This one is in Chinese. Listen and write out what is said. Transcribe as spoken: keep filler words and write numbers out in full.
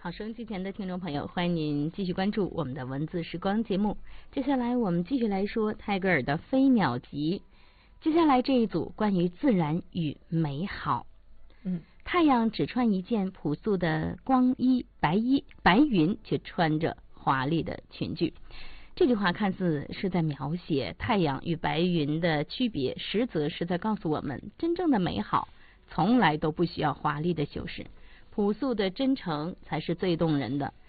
好，收音机前的听众朋友，欢迎您继续关注我们的文字时光节目。接下来我们继续来说泰戈尔的《飞鸟集》。接下来这一组关于自然与美好。 嗯， 太阳只穿一件朴素的光衣，白衣，白云却穿着华丽的裙裾。这句话看似是在描写太阳与白云的区别，实则是在告诉我们，真正的美好从来都不需要华丽的修饰，朴素的真诚才是最动人的。